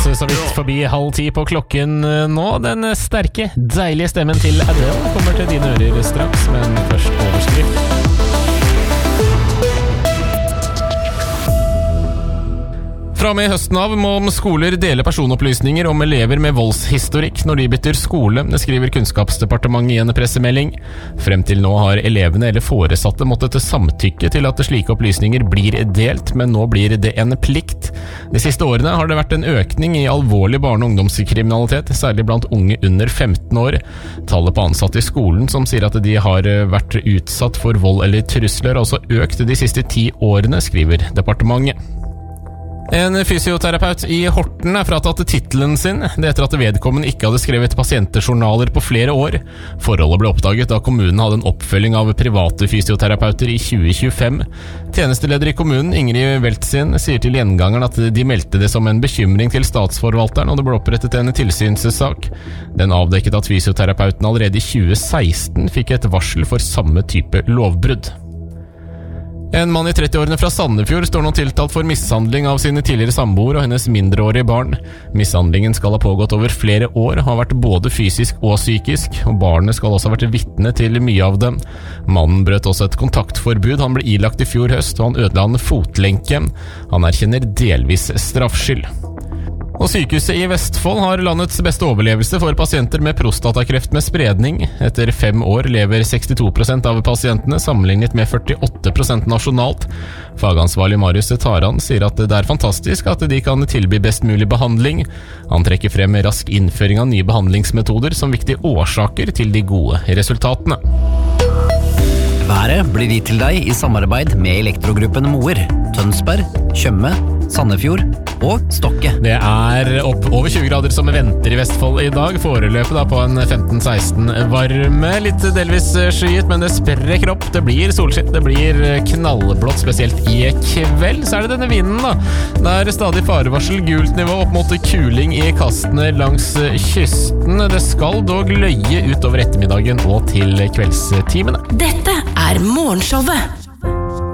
så vidt forbi 9:30 på klokken nå. Den sterke, deilige stemmen til Adele kommer til dine ører straks, men først overskrift. Fra med høsten av må skoler dele personopplysninger om elever med voldshistorikk når de bytter skole, det skriver Kunnskapsdepartementet i en pressemelding. Frem til nå har elevene eller foresatte måttet samtykke til at slike opplysninger blir delt, men nå blir det en plikt. De siste årene har det vært en økning i alvorlig barne- og ungdomskriminalitet, særlig blant unge under 15 år. Tallet på ansatte i skolen som sier at de har vært utsatt for vold eller trusler har også økt de siste 10 årene, skriver departementet. En fysioterapeut i Horten er fratatt titelen sin, det etter at vedkommende ikke hadde skrevet pasientjournaler på flere år. Forholdet ble oppdaget da kommunen hadde en oppfølging av private fysioterapeuter i 2025. Tjenesteleder i kommunen, Ingrid Weltzin, sier til Gjengangeren at de meldte det som en bekymring til statsforvalteren, og det ble opprettet en tilsynssak. Den avdekket at fysioterapeuten allerede i 2016 fikk et varsel for samme type lovbrudd. En mann i 30-årene fra Sandefjord står nå tiltalt for mishandling av sine tidligere samboer og hennes mindreårige barn. Mishandlingen skal ha pågått over flere år, har vært både fysisk og psykisk, og barnet skal også ha vært vitne til mye av dem. Mannen brøt også et kontaktforbud, han ble ilagt i fjor høst, og han ødela en fotlenke. Han erkjenner delvis straffskyld. Og sykehuset i Vestfold har landets beste overlevelse for pasienter med prostatakreft med spredning. Etter 5 år lever 62% av pasientene, sammenlignet med 48% nasjonalt. Fagansvarlig Marius Taran sier at det er fantastisk at de kan tilby best mulig behandling. Han trekker frem rask innføring av nye behandlingsmetoder som viktige årsaker til de gode resultatene. Været blir gitt til deg i samarbeid med Elektrogruppen Moer, Tønsberg, Tjøme, Sandefjord og Stokke. Det er opp over 20 grader som venter i Vestfold i dag. Foreløpet da på en 15-16 varme. Litt delvis skyet, men det sprekker opp. Det blir solskinn, det blir knallblått, spesielt i kveld. Så er det denne vinden da. Det er stadig farevarsel, gult nivå opp mot kuling i kastene langs kysten. Det skal dog løye utover ettermiddagen og til kveldstimene. Dette er Morgenshowet.